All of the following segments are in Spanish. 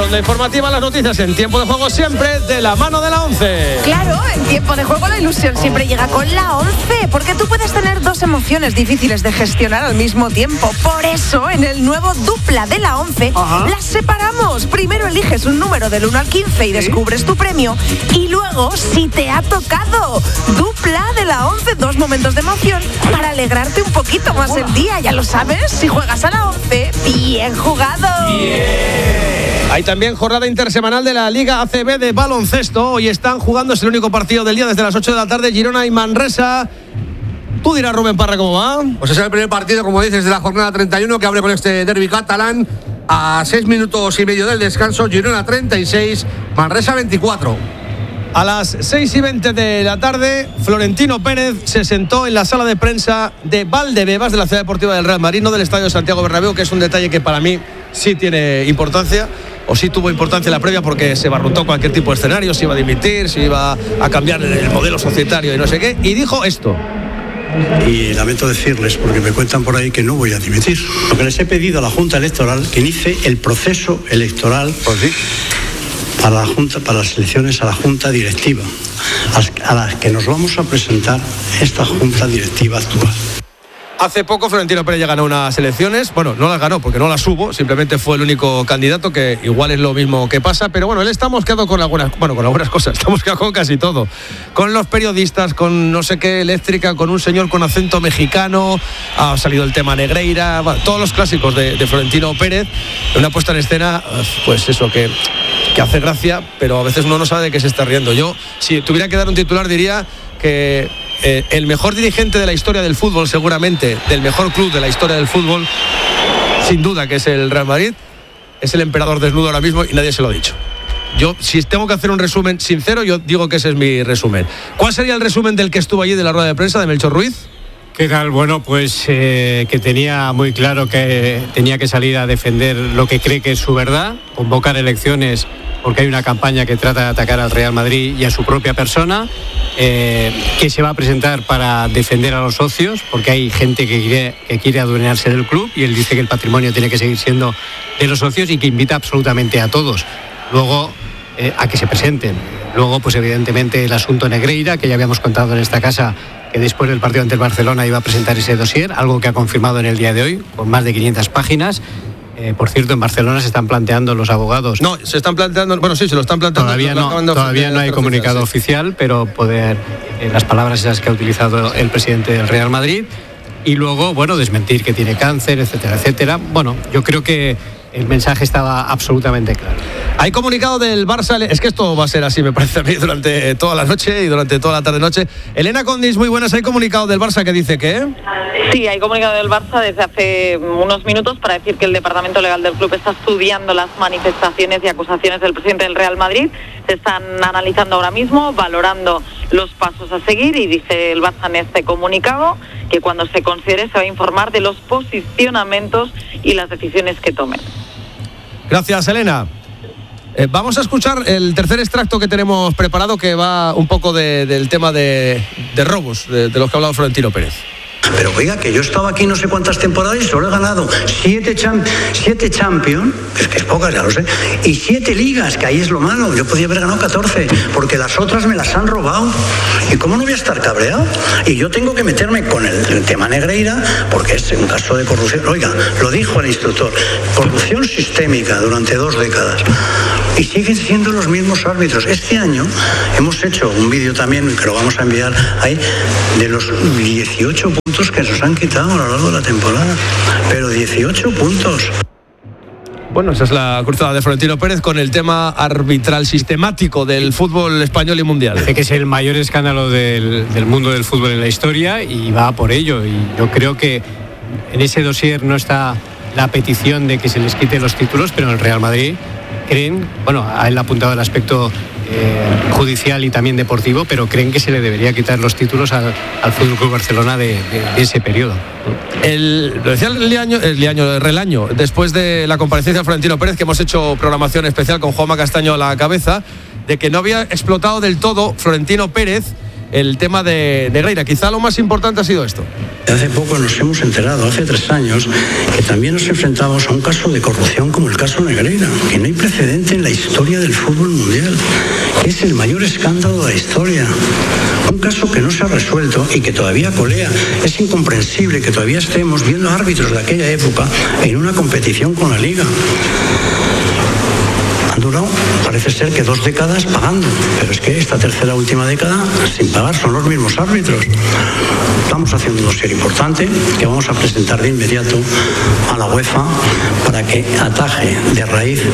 ronda informativa, las noticias en tiempo de juego siempre de la mano de la 11. Claro, en tiempo de juego la ilusión siempre llega con la 11, porque tú puedes tener dos emociones difíciles de gestionar al mismo tiempo. Por eso, en el nuevo Dupla de la 11, las separamos. Primero eliges un número del 1 al 15 y descubres tu premio. Y luego, si te ha tocado, Dupla de la 11, dos momentos de emoción para alegrarte un poquito más el día. Ya lo sabes, si juegas a la 11, bien jugado. Hay también jornada intersemanal de la Liga ACB de baloncesto. Hoy están jugando, es el único partido del día desde las 8 de la tarde, Girona y Manresa. Tú dirás, Rubén Parra, ¿cómo va? Pues es el primer partido, como dices, de la jornada 31 que abre con este derbi catalán. A 6 minutos y medio del descanso, Girona 36, Manresa 24. A las 6:20 de la tarde, Florentino Pérez se sentó en la sala de prensa de Valdebebas, de la Ciudad Deportiva del Real Madrid, no del Estadio Santiago Bernabéu, que es un detalle que para mí sí tiene importancia, o sí tuvo importancia en la previa, porque se barruntó cualquier tipo de escenario, si iba a dimitir, si iba a cambiar el modelo societario y no sé qué, y dijo esto. Y lamento decirles, porque me cuentan por ahí que no voy a dimitir. Lo que les he pedido a la Junta Electoral, que inicie el proceso electoral para la Junta, para las elecciones a la Junta Directiva, a las que nos vamos a presentar esta Junta Directiva actual. Hace poco Florentino Pérez ya ganó unas elecciones. Bueno, no las ganó porque no las hubo, simplemente fue el único candidato, que igual es lo mismo que pasa, pero bueno, él está mosqueado con algunas cosas, está mosqueado con casi todo. Con los periodistas, con no sé qué eléctrica, con un señor con acento mexicano, ha salido el tema Negreira, todos los clásicos de Florentino Pérez, una puesta en escena, pues eso, que hace gracia, pero a veces uno no sabe de qué se está riendo. Yo, si tuviera que dar un titular, diría que el mejor dirigente de la historia del fútbol, seguramente, del mejor club de la historia del fútbol, sin duda que es el Real Madrid, es el emperador desnudo ahora mismo y nadie se lo ha dicho. Yo, si tengo que hacer un resumen sincero, yo digo que ese es mi resumen. ¿Cuál sería el resumen del que estuvo allí de la rueda de prensa, de Melchor Ruiz? ¿Qué tal? Bueno, pues que tenía muy claro que tenía que salir a defender lo que cree que es su verdad, convocar elecciones porque hay una campaña que trata de atacar al Real Madrid y a su propia persona, que se va a presentar para defender a los socios, porque hay gente que quiere adueñarse del club y él dice que el patrimonio tiene que seguir siendo de los socios y que invita absolutamente a todos. Luego, a que se presenten. Luego, pues evidentemente el asunto Negreira, que ya habíamos contado en esta casa, que después del partido ante el Barcelona iba a presentar ese dossier, algo que ha confirmado en el día de hoy, con más de 500 páginas. Por cierto, en Barcelona se están planteando los abogados. No, se están planteando, bueno, sí, se lo están planteando. Todavía no hay comunicado oficial, pero poder, las palabras esas que ha utilizado el presidente del Real Madrid, y luego, bueno, desmentir que tiene cáncer, etcétera, etcétera. Bueno, yo creo que el mensaje estaba absolutamente claro. Hay comunicado del Barça, es que esto va a ser así, me parece a mí, durante toda la noche y durante toda la tarde-noche. Elena Condis, muy buenas. ¿Hay comunicado del Barça que dice qué? Sí, hay comunicado del Barça desde hace unos minutos para decir que el departamento legal del club está estudiando las manifestaciones y acusaciones del presidente del Real Madrid. Se están analizando ahora mismo, valorando los pasos a seguir, y dice el Barça en este comunicado que cuando se considere se va a informar de los posicionamientos y las decisiones que tomen. Gracias, Elena. Vamos a escuchar el tercer extracto que tenemos preparado, que va un poco del tema de robos, de los que ha hablado Florentino Pérez. Pero oiga, que yo estaba aquí no sé cuántas temporadas y solo he ganado 7 Champions, es que es pocas, ya lo sé, y 7 ligas, que ahí es lo malo. Yo podía haber ganado 14, porque las otras me las han robado. ¿Y cómo no voy a estar cabreado? Y yo tengo que meterme con el tema Negreira, porque es un caso de corrupción. Oiga, lo dijo el instructor, corrupción sistémica durante 2 décadas. Y siguen siendo los mismos árbitros. Este año hemos hecho un vídeo también, que lo vamos a enviar ahí, de los 18 puntos que nos han quitado a lo largo de la temporada. Pero 18 puntos. Bueno, esa es la cruzada de Florentino Pérez con el tema arbitral sistemático del fútbol español y mundial. Dice que es el mayor escándalo del mundo del fútbol en la historia y va por ello. Y yo creo que en ese dossier no está la petición de que se les quite los títulos, pero en el Real Madrid creen, bueno, a él ha apuntado el aspecto judicial y también deportivo, pero creen que se le debería quitar los títulos al Fútbol Club Barcelona de ese periodo. Lo decía el Relaño, después de la comparecencia de Florentino Pérez, que hemos hecho programación especial con Juanma Castaño a la cabeza, de que no había explotado del todo Florentino Pérez el tema de Negreira. Quizá lo más importante ha sido esto. Hace poco nos hemos enterado, hace 3 años, que también nos enfrentamos a un caso de corrupción como el caso Negreira, que no hay precedente en la historia del fútbol mundial, que es el mayor escándalo de la historia. Un caso que no se ha resuelto y que todavía colea. Es incomprensible que todavía estemos viendo árbitros de aquella época en una competición con la Liga. Han durado, parece ser que 2 décadas pagando, pero es que esta tercera última década sin pagar son los mismos árbitros. Estamos haciendo un dossier importante que vamos a presentar de inmediato a la UEFA para que ataje de raíz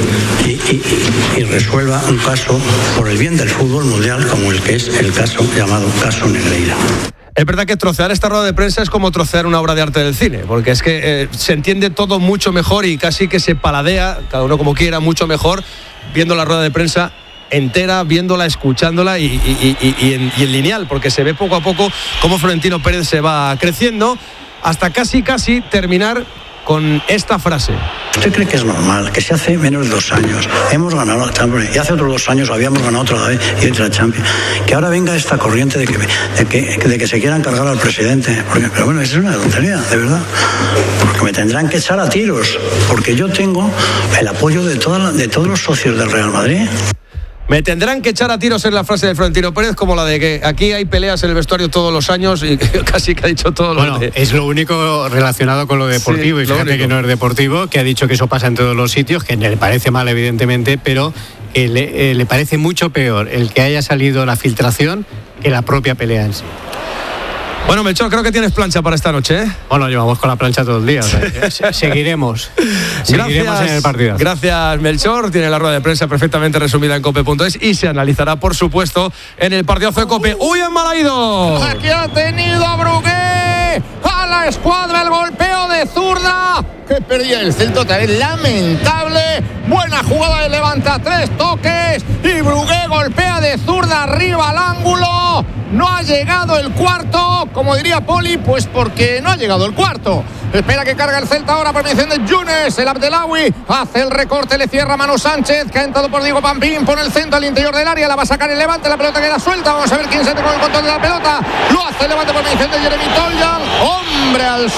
y resuelva un caso por el bien del fútbol mundial como el que es el caso llamado caso Negreira. Es verdad que trocear esta rueda de prensa es como trocear una obra de arte del cine, porque es que se entiende todo mucho mejor y casi que se paladea, cada uno como quiera, mucho mejor, viendo la rueda de prensa entera, viéndola, escuchándola y en lineal, porque se ve poco a poco cómo Florentino Pérez se va creciendo hasta casi terminar con esta frase. ¿Usted cree que es normal que si hace menos de 2 años hemos ganado la Champions y hace otros 2 años habíamos ganado otra vez y otra Champions, que ahora venga esta corriente de que se quieran cargar al presidente? Pero bueno, eso es una tontería, de verdad. Porque me tendrán que echar a tiros, porque yo tengo el apoyo de todos los socios del Real Madrid. Me tendrán que echar a tiros en la frase de Florentino Pérez, como la de que aquí hay peleas en el vestuario todos los años y casi que ha dicho todo lo Bueno, es lo único relacionado con lo deportivo, sí, y fíjate que no es deportivo, que ha dicho que eso pasa en todos los sitios, que le parece mal evidentemente, pero que le parece mucho peor el que haya salido la filtración que la propia pelea en sí. Bueno, Melchor, creo que tienes plancha para esta noche, ¿eh? Bueno, llevamos con la plancha todo el día. O sea, seguiremos en el partido. Gracias, Melchor. Tiene la rueda de prensa perfectamente resumida en cope.es y se analizará, por supuesto, en el partidazo de Cope. ¡Uy, en Malaido! Aquí ha tenido a Brugué, a la escuadra, el golpeo de zurda. Que perdía el centro otra vez, lamentable. Buena jugada de levanta, 3 toques y Brugué golpea de zurda arriba al ángulo. No ha llegado el cuarto, como diría Poli, pues porque no ha llegado el cuarto. Espera que carga el Celta ahora por mediación de Yunes. El Abdelawi hace el recorte, le cierra Manu Sánchez, que ha entrado por Diego Pampín, pone el centro al interior del área, la va a sacar el Levante, la pelota queda suelta. Vamos a ver quién se hace con el control de la pelota. Lo hace el Levante por mediación de Jeremy Toljan. ¡Hombre al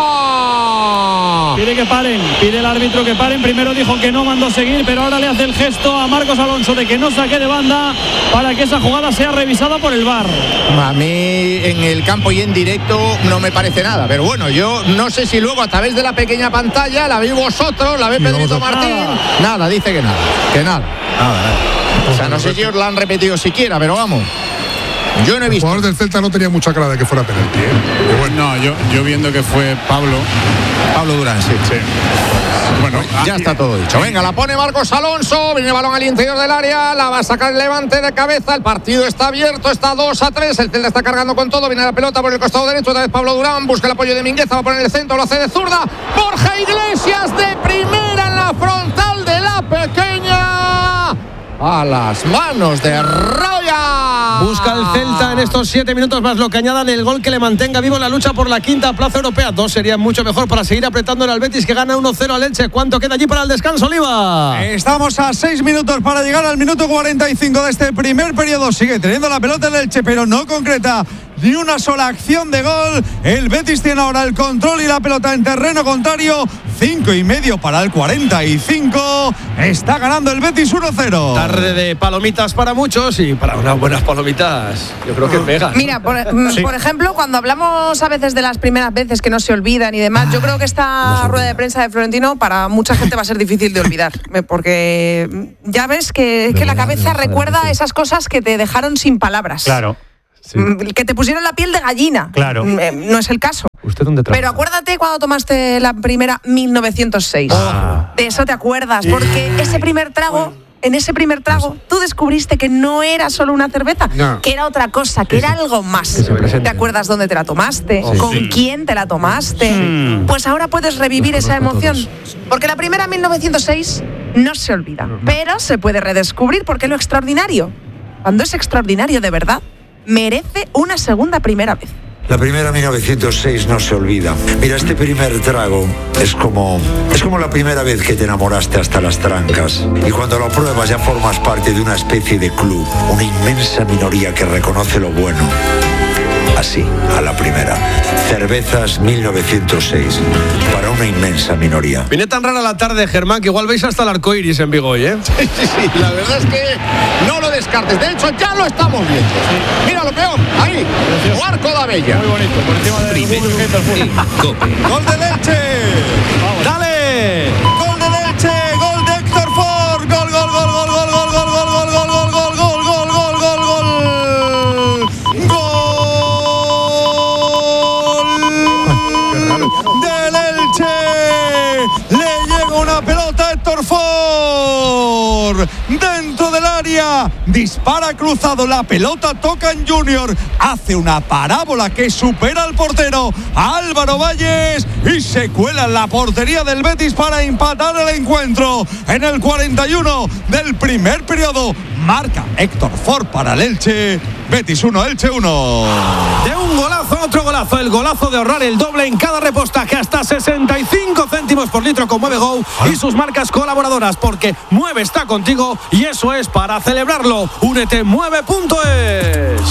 suelo! Pide que paren, pide el árbitro que paren. Primero dijo que no mandó seguir, pero ahora le hace el gesto a Marcos Alonso de que no saque de banda para que esa jugada sea revisada por el VAR. A mí en el campo y en directo no me parece nada, pero bueno, yo no sé si luego a través de la pequeña pantalla la veis vosotros, la ve Pedrito Martín. Nada, dice que nada. O sea, no sé si os la han repetido siquiera, pero vamos. Yo no he visto. El jugador del Celta no tenía mucha cara de que fuera penalti, ¿eh? Bueno. No, yo viendo que fue Pablo Durán, sí. Bueno, ya está todo dicho. Venga, la pone Marcos Alonso, viene el balón al interior del área, la va a sacar el Levante de cabeza, el partido está abierto, está 2-3, el Celta está cargando con todo, viene la pelota por el costado derecho, otra vez Pablo Durán, busca el apoyo de Mingueza, va a poner el centro, lo hace de zurda, Borja Iglesias de primera en la frontal de la pequeña, a las manos de Roya. Busca el Celta en estos 7 minutos más lo que añadan el gol que le mantenga vivo en la lucha por la quinta plaza europea. 2 serían mucho mejor para seguir apretando al Betis, que gana 1-0 al Elche. ¿Cuánto queda allí para el descanso, Oliva? Estamos a 6 minutos para llegar al minuto 45 de este primer periodo. Sigue teniendo la pelota el Elche, pero no concreta ni una sola acción de gol. El Betis tiene ahora el control y la pelota en terreno contrario. 5:30 para el 45. Está ganando el Betis 1-0. Tarde de palomitas para muchos y para unas buenas palomitas yo creo que pega. Mira, por ejemplo, cuando hablamos a veces de las primeras veces que no se olvidan y demás, yo creo que esta rueda de prensa de Florentino para mucha gente va a ser difícil de olvidar, porque ya ves que la cabeza recuerda esas cosas que te dejaron sin palabras. Claro. Sí. Que te pusieron la piel de gallina. Claro. No es el caso. ¿Usted dónde trabaja? Pero acuérdate cuando tomaste la primera 1906. De eso te acuerdas, porque ese primer trago, en ese primer trago, tú descubriste que no era solo una cerveza, que era otra cosa, que era algo más. ¿Te acuerdas dónde te la tomaste? ¿Con quién te la tomaste? Pues ahora puedes revivir esa emoción. Porque la primera 1906 no se olvida, pero se puede redescubrir, porque lo extraordinario, cuando es extraordinario de verdad, merece una segunda primera vez. La primera 1906 no se olvida. Mira, este primer trago es como la primera vez que te enamoraste hasta las trancas. Y cuando lo pruebas ya formas parte de una especie de club, una inmensa minoría que reconoce lo bueno. Así, a la primera. Cervezas 1906, para una inmensa minoría. Viene tan rara la tarde, Germán, que igual veis hasta el arco iris en Vigo hoy, ¿eh? Sí, la verdad es que no lo descartes. De hecho, ya lo estamos viendo. Sí. Míralo, peón, ahí, Arco de Abella. Muy bonito, por encima de ¡Gol de Elche! Vamos. ¡Dale! ¡Gol de Elche! ¡Gol de Héctor Ford! ¡Gol, gol, gol, gol, gol, gol, gol, gol, gol, gol, gol, gol, gol, gol, gol, gol, gol! ¡Gol del Elche! Le llega una pelota a Héctor Ford dentro del área, dispara cruzado, la pelota toca en Junior, hace una parábola que supera al portero Álvaro Valles y se cuela en la portería del Betis para empatar el encuentro en el 41 del primer periodo. Marca Héctor Ford para el Elche. Betis 1, Elche 1. De un golazo a otro golazo, el golazo de ahorrar el doble en cada repostaje, hasta 65 céntimos por litro con Mueve Go y sus marcas colaboradoras, porque Mueve está contigo y eso es para celebrarlo. Únete, mueve.es.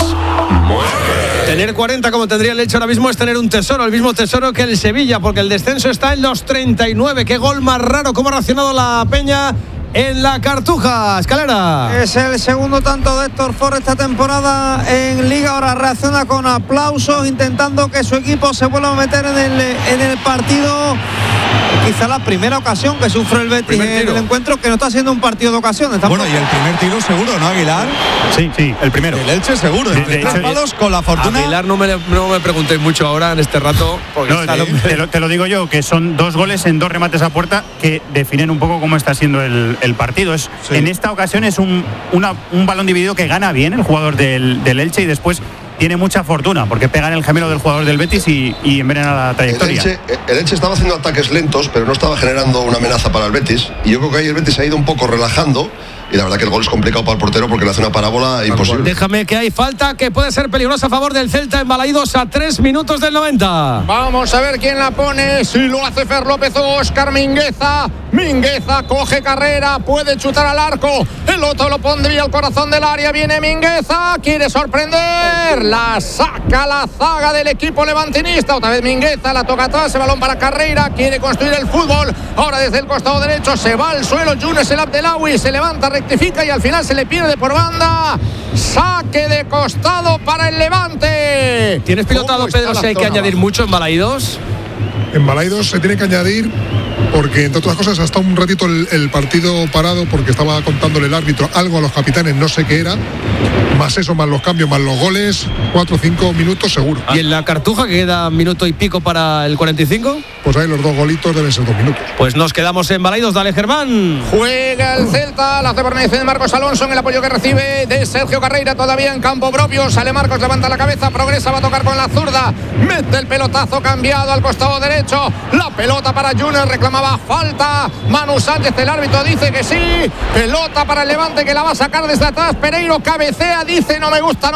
Tener 40 como tendría el Elche ahora mismo es tener un tesoro, el mismo tesoro que el Sevilla, porque el descenso está en los 39. Qué gol más raro, cómo ha reaccionado la Peña en la Cartuja. Escalera. Es el segundo tanto de Héctor Ford esta temporada en Liga. Ahora reacciona con aplausos, intentando que su equipo se vuelva a meter en el partido. Quizá la primera ocasión que sufre el Betis en el encuentro, que no está siendo un partido de ocasiones. Bueno, y el primer tiro seguro, ¿no, Aguilar? Sí, el primero. El Elche seguro. De hecho, palos con la fortuna. Aguilar, no me preguntéis mucho ahora en este rato. Porque no, te lo digo yo, que son 2 goles en 2 remates a puerta que definen un poco cómo está siendo el partido. En esta ocasión es un balón dividido que gana bien el jugador del Elche y después tiene mucha fortuna porque pega en el gemelo del jugador del Betis y envenena la trayectoria. El Elche estaba haciendo ataques lentos, pero no estaba generando una amenaza para el Betis. Y yo creo que ahí el Betis se ha ido un poco relajando. Y la verdad que el gol es complicado para el portero porque le hace una parábola imposible. Déjame que hay falta que puede ser peligrosa a favor del Celta en Balaídos a 3 minutos del 90. Vamos a ver quién la pone. Si lo hace Fer López o Óscar Mingueza. Mingueza coge carrera, puede chutar al arco. El otro lo pondría al corazón del área. Viene Mingueza, quiere sorprender. La saca la zaga del equipo levantinista. Otra vez Mingueza, la toca atrás, el balón para Carreira. Quiere construir el fútbol. Ahora desde el costado derecho se va al suelo Younes El Abdelawi. Se levanta, rectifica y al final se le pierde por banda. Saque de costado para el Levante. ¿Tienes pilotado, Pedro, si hay que añadir mucho en Balaídos? En Balaídos se tiene que añadir porque, entre otras cosas, hasta un ratito el partido parado porque estaba contándole el árbitro algo a los capitanes, no sé qué era, más eso, más los cambios, más los goles, 4 o 5 minutos seguro. ¿Y en la Cartuja, que queda minuto y pico para el 45? Pues ahí los 2 golitos deben ser 2 minutos. Pues nos quedamos en Balaídos, dale, Germán. Juega el Celta, la hace por mediación de Marcos Alonso en el apoyo que recibe de Sergio Carreira, todavía en campo propio. Sale Marcos, levanta la cabeza, progresa, va a tocar con la zurda, mete el pelotazo cambiado al costado derecho. La pelota para Junior, reclamaba falta. Manu Sánchez, el árbitro dice que sí. Pelota para el Levante que la va a sacar desde atrás. Pereiro cabecea, dice no me gusta.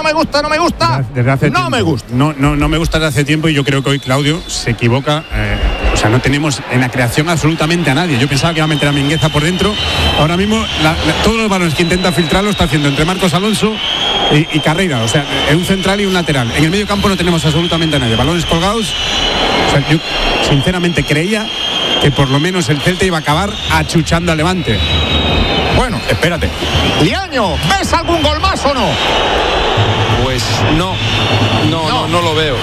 Desde hace no tiempo. me gusta. No me gusta desde hace tiempo y yo creo que hoy Claudio se equivoca. O sea, no tenemos en la creación absolutamente a nadie. Yo pensaba que iba a meter a Mingueza por dentro. Ahora mismo todos los balones que intenta filtrar lo está haciendo entre Marcos Alonso y Carreira. O sea, un central y un lateral. En el medio campo no tenemos absolutamente a nadie. Balones colgados. O sea, yo sinceramente creía que por lo menos el Celta iba a acabar achuchando al Levante. Bueno, espérate. Liaño, ¿ves algún gol más o no? Pues no lo veo.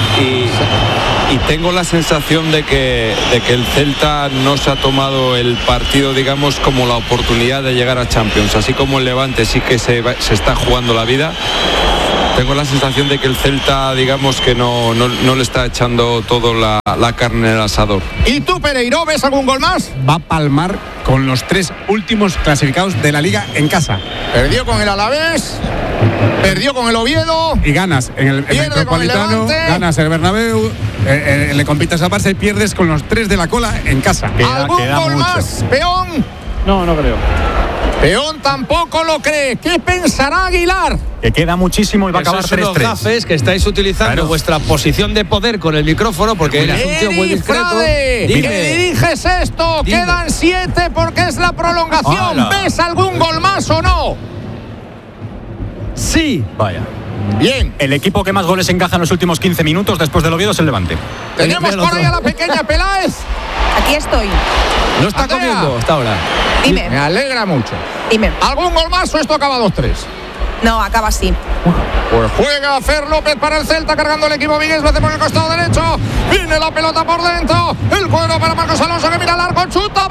Y tengo la sensación de que el Celta no se ha tomado el partido, digamos, como la oportunidad de llegar a Champions. Así como el Levante sí que se está jugando la vida. Tengo la sensación de que el Celta, digamos, que no le está echando todo la carne en el asador. ¿Y tú, Pereiro, ves algún gol más? Va a palmar con los 3 últimos clasificados de la Liga en casa. Perdió con el Alavés, perdió con el Oviedo. Y ganas en el Metropolitano, ganas el Bernabéu, le compitas al Barça y pierdes con los 3 de la cola en casa. ¿Algún gol más, peón? No creo. Peón tampoco lo cree. ¿Qué pensará Aguilar? Que queda muchísimo y va a acabar 3-3. Gafes que estáis utilizando vuestra posición de poder con el micrófono porque él es un tío muy discreto. Frade, ¿qué diriges esto? Dime. Quedan 7 porque es la prolongación. ¡Hala! ¿Ves algún gol más o no? Sí. Vaya. Bien. El equipo que más goles encaja en los últimos 15 minutos después del Oviedo es el Levante. Tenemos por ahí a la pequeña Peláez. Aquí estoy. No está comiendo hasta ahora. Dime. Me alegra mucho. Dime. ¿Algún gol más o esto acaba 2-3? No, acaba así. Pues juega Fer López para el Celta, cargando el equipo Vigués, mete por el costado derecho. Viene la pelota por dentro. El cuero para Marcos Alonso, que mira largo, chuta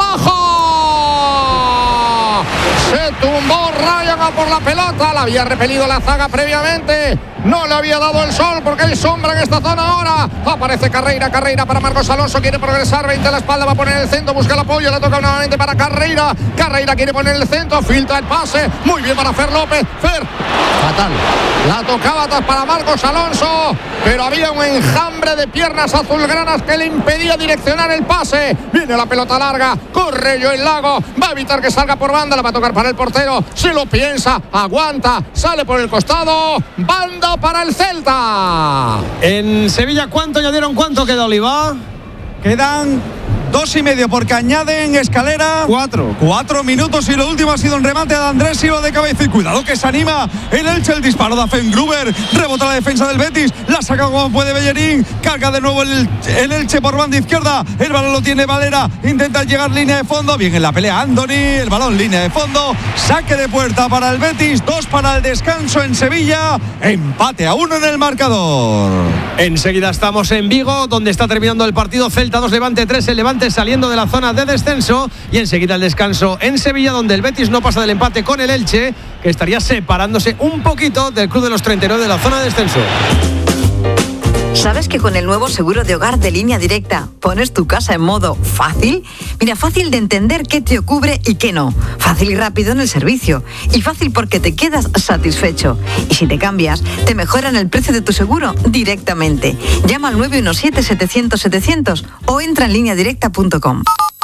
abajo. Se tumbó Ryan a por la pelota. La había repelido la zaga previamente. No le había dado el sol porque hay sombra en esta zona ahora. Aparece Carreira para Marcos Alonso. Quiere progresar, 20 a la espalda, va a poner el centro, busca el apoyo. Le toca nuevamente para Carreira. Carreira quiere poner el centro, filtra el pase. Muy bien para Fer López. Fer, fatal. La tocaba para Marcos Alonso, pero había un enjambre de piernas azulgranas que le impedía direccionar el pase. Viene la pelota larga, corre Joel Lago, va a evitar que salga por banda, la va a tocar para el portero. Se lo piensa, aguanta, sale por el costado. Banda para el Celta. En Sevilla, ¿cuánto añadieron? ¿Cuánto queda, Oliva? Quedan 2,5 porque añaden Escalera 4 minutos y lo último ha sido un remate de Andrés Silva de cabeza y cuidado que se anima el Elche, el disparo de Fengruber, rebota la defensa del Betis, la saca como puede Bellerín, carga de nuevo el Elche por banda izquierda, el balón lo tiene Valera, intenta llegar línea de fondo, bien en la pelea Andoni, el balón línea de fondo, saque de puerta para el Betis, 2 para el descanso en Sevilla, empate a 1 en el marcador. Enseguida estamos en Vigo, donde está terminando el partido. Celta 2, Levante 3, el Levante saliendo de la zona de descenso, y enseguida el descanso en Sevilla, donde el Betis no pasa del empate con el Elche, que estaría separándose un poquito del club de los 39 de la zona de descenso. ¿Sabes que con el nuevo seguro de hogar de Línea Directa pones tu casa en modo fácil? Mira, fácil de entender qué te cubre y qué no. Fácil y rápido en el servicio. Y fácil porque te quedas satisfecho. Y si te cambias, te mejoran el precio de tu seguro directamente. Llama al 917-700-700 o entra en lineadirecta.com.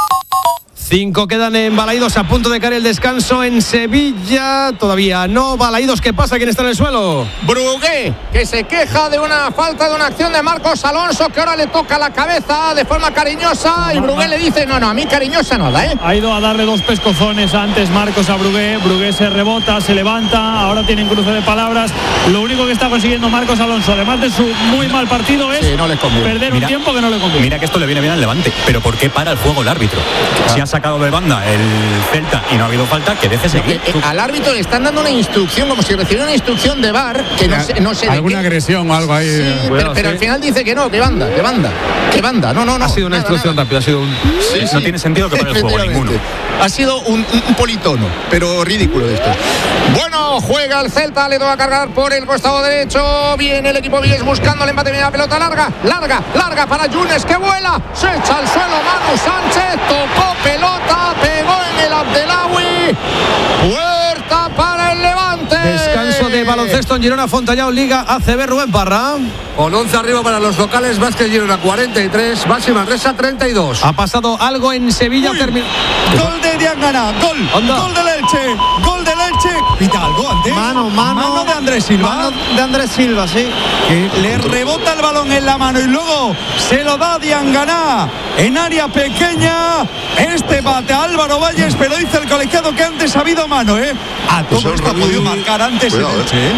5 quedan en Balaidos, a punto de caer el descanso en Sevilla. Todavía no. Balaidos, ¿qué pasa? ¿Quién está en el suelo? Brugué, que se queja de una falta de una acción de Marcos Alonso, que ahora le toca la cabeza de forma cariñosa, y Brugué le dice, no, a mí cariñosa nada, ¿eh? Ha ido a darle 2 pescozones antes Marcos a Brugué. Brugué se rebota, se levanta, ahora tienen cruce de palabras. Lo único que está consiguiendo Marcos Alonso, además de su muy mal partido, es perder un tiempo que no le conviene. Mira que esto le viene bien al Levante, pero ¿por qué para el juego el árbitro? Si ha sacado de banda el Celta y no ha habido falta, que deje seguir. Al árbitro le están dando una instrucción, como si recibiera una instrucción de VAR, que no sé alguna agresión o algo ahí. Sí, pero al final dice que no, que banda. No. Ha sido una instrucción rápida, ha sido un... No tiene sentido que para el juego ninguno. Ha sido un politono, pero ridículo de esto. Bueno, juega el Celta, le toca cargar por el costado derecho. Viene el equipo Vigués buscando el empate, viene la pelota larga para Yunes, que vuela, se echa al suelo Manu Sánchez, tocó pelota, pegó en el Abdelawi. Puerta para el Levante. Descanso de baloncesto en Girona, Fontallao, Liga ACB, Rubén Parra. Con 11 arriba para los locales, Vázquez Girona 43, Baxi Manresa 32. Ha pasado algo en Sevilla. Gol de Diangana, gol del Elche. Pita algo antes. Mano de Andrés Silva. Mano de Andrés Silva, sí. Que le rebota el balón en la mano y luego se lo da Diangana en área pequeña. Este bate a Álvaro Valles, pero dice el colegiado que antes ha habido mano, ¿eh? A todo esto ha podido marcar antes el Elche,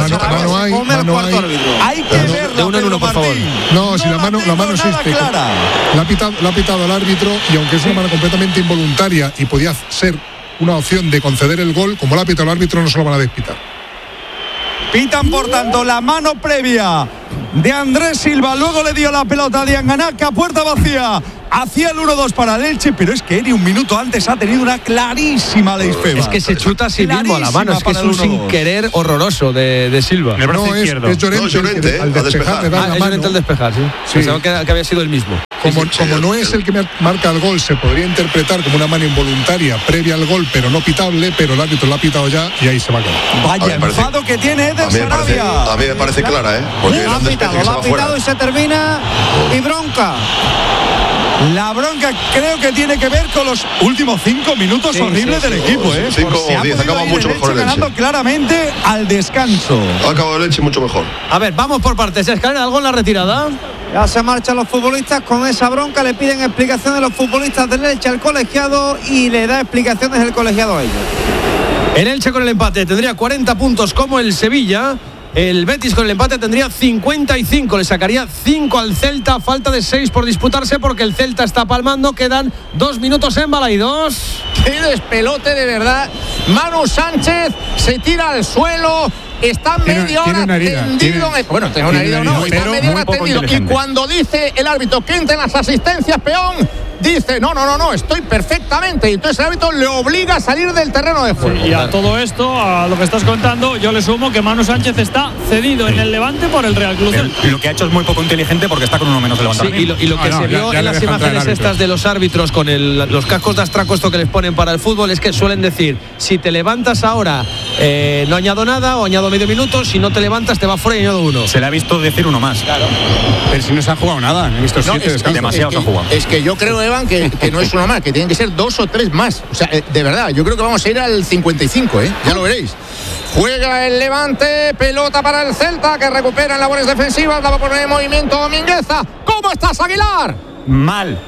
Mano hay. Hay que ver de uno en uno, por favor. No, si la mano existe. La ha pitado el árbitro, y aunque es una mano completamente involuntaria y podía ser una opción de conceder el gol, como la ha pitado el árbitro, no se lo van a despitar. Pitan, por tanto, la mano previa de Andrés Silva. Luego le dio la pelota a Diangana, que a puerta vacía hacía el 1-2 para el Elche, pero es que Eri un minuto antes ha tenido una clarísima Leis Febas. Es que se chuta a sí mismo a la mano, es que es un sin querer horroroso de Silva. No, es Llorente, al despejar, le da la mano. Al despejar, sí. Pensaba que había sido el mismo. Como no es el que marca el gol, se podría interpretar como una mano involuntaria previa al gol, pero no pitable, pero el árbitro lo ha pitado ya y ahí se va a quedar. Vaya enfado que tiene Eder Sarabia. A mí me parece clara, ¿eh? Lo ha pitado y se termina, y bronca. La bronca creo que tiene que ver con los últimos 5 minutos horribles del equipo. 5 o 10, acaba mucho mejor el Elche. Ganando claramente al descanso. Ha acabado el Elche mucho mejor. A ver, vamos por partes. Escalera, ¿algo en la retirada? Ya se marchan los futbolistas con esa bronca, le piden explicaciones los futbolistas del Elche al colegiado y le da explicaciones el colegiado a ellos. El Elche con el empate tendría 40 puntos como el Sevilla. El Betis con el empate tendría 55, le sacaría 5 al Celta, falta de 6 por disputarse porque el Celta está palmando, quedan 2 minutos en Balaidos. ¡Qué despelote de verdad! Manu Sánchez se tira al suelo, está media hora tendido. Bueno, tiene una herida o no, está media hora tendido. Y cuando dice el árbitro que entren las asistencias, peón, dice, no, estoy perfectamente. Y entonces el árbitro le obliga a salir del terreno de juego. Sí, y a todo esto, a lo que estás contando, yo le sumo que Manu Sánchez está cedido en el Levante por el Real Club. Lo que ha hecho es muy poco inteligente porque está con uno menos de levantar. Sí, y lo que se vio en las imágenes estas de los árbitros con los cascos de astraco esto que les ponen para el fútbol es que suelen decir, si te levantas ahora no añado nada o añado medio minuto, si no te levantas te va fuera y añado 1. Se le ha visto decir uno más. Claro. Pero si no se ha jugado nada, he visto 7 descansos. Demasiado se ha jugado. Es que yo creo, Evan, que no es una más, que tienen que ser 2 o 3 más. O sea, de verdad, yo creo que vamos a ir al 55, ya lo veréis. Juega el Levante, pelota para el Celta, que recupera en labores defensivas, la va a poner en movimiento Mingueza. ¿Cómo estás, Aguilar? Mal.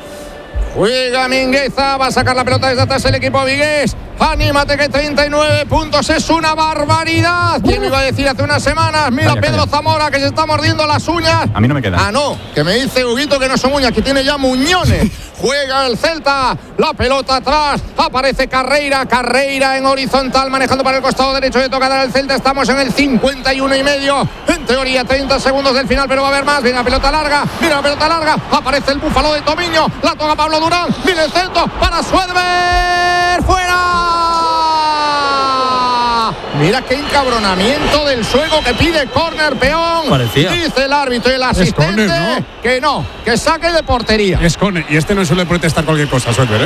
Juega Mingueza, va a sacar la pelota desde atrás el equipo vigués. Anímate que 39 puntos es una barbaridad. ¿Quién me iba a decir hace unas semanas? Mira, calla, Pedro Zamora que se está mordiendo las uñas. A mí no me queda. Ah, no, que me dice Huguito que no son uñas, que tiene ya muñones. Juega el Celta, la pelota atrás, aparece Carreira en horizontal, manejando para el costado derecho de tocada el Celta. Estamos en el 51,5. En teoría 30 segundos del final, pero va a haber más. Viene la pelota larga, aparece el búfalo de Tomiño, la toca Pablo Durán, viene el centro para Suedmer, fuera. Mira qué encabronamiento del sueco que pide córner, peón. Parecía. Dice el árbitro y el asistente córner, ¿no? que saque de portería. Es córner, y este no suele protestar cualquier cosa, Suedmer,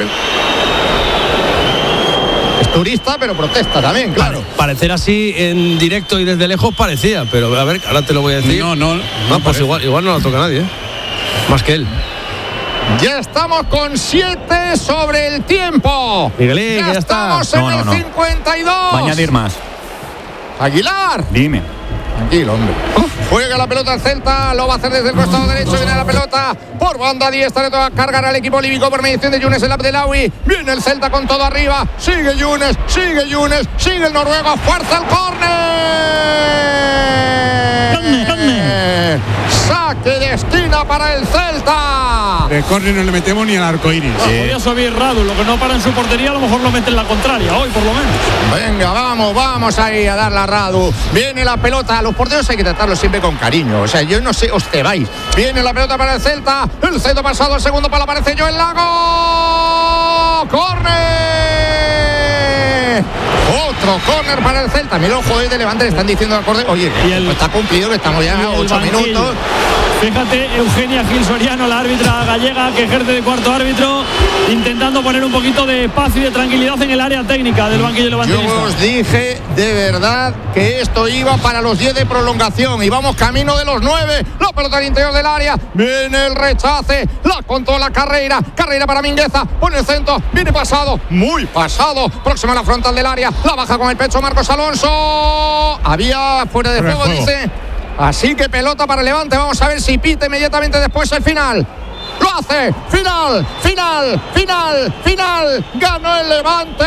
Es turista, pero protesta también, claro. Parecer así en directo y desde lejos parecía, pero a ver, ahora te lo voy a decir. No, pues igual no la toca nadie, más que él. Ya estamos con 7 sobre el tiempo. Miguelín, ya estamos en el 52. Va a añadir más. Aguilar. Dime. Tranquilo, hombre. Juega la pelota al Celta, lo va a hacer desde el costado derecho, viene la pelota por banda diestra, le toca cargar al equipo líbico por mediación de Younes el Abdelawi. Viene el Celta con todo arriba, sigue Younes, sigue el noruego, fuerza el córner. Saque de esquina para el Celta. De córner no le metemos ni al arco iris. Podría subir Radu, lo que no para en su portería, a lo mejor lo mete en la contraria, hoy por lo menos. Venga, vamos ahí a darle a Radu. Viene la pelota, a los porteros hay que tratarlos siempre con cariño. O sea, yo no sé, os te vais. Viene la pelota para el Celta pasado, el segundo palo, aparece Joel Lago. ¡Córner! Otro córner para el Celta. Mira, ojo de Levante, le están diciendo al córner. Oye, está cumplido, que estamos ya a 8 minutos. Fíjate, Eugenia Gil Soriano, la árbitra gallega que ejerce de cuarto árbitro, intentando poner un poquito de paz y de tranquilidad en el área técnica del banquillo levantinista. Yo os dije de verdad que esto iba para los 10 de prolongación y vamos camino de los 9. La pelota al interior del área, viene el rechace, la controla Carreira para Mingueza, pone el centro, viene pasado, muy pasado, próximo a la frontal del área, la baja con el pecho Marcos Alonso. Había fuera de juego, dice. Así que pelota para el Levante. Vamos a ver si pita inmediatamente después el final. Lo hace. Final. Ganó el Levante.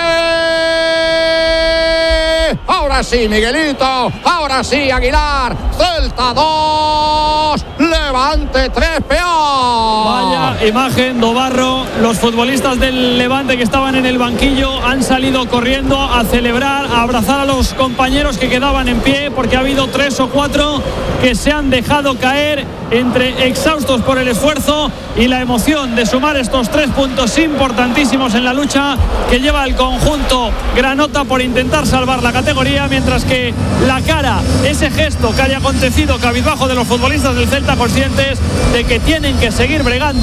Ahora sí, Miguelito. Ahora sí, Aguilar. Celta 2. Levante 3, peón. Vaya imagen, Dobarro. Los futbolistas del Levante que estaban en el banquillo han salido corriendo a celebrar, a abrazar a los compañeros que quedaban en pie, porque ha habido 3 o 4 que se han dejado caer entre exhaustos por el esfuerzo y la emoción de sumar estos 3 puntos importantísimos en la lucha que lleva el conjunto granota por intentar salvar la categoría, mientras que la cara, ese gesto que haya acontecido cabizbajo de los futbolistas del Celta, conscientes de que tienen que seguir bregando